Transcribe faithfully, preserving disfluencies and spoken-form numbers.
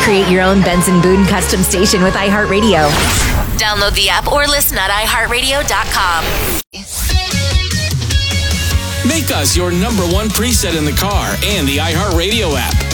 Create your own Benson Boone custom station with iHeartRadio. Download the app or listen at i heart radio dot com. Make us your number one preset in the car and the iHeartRadio app.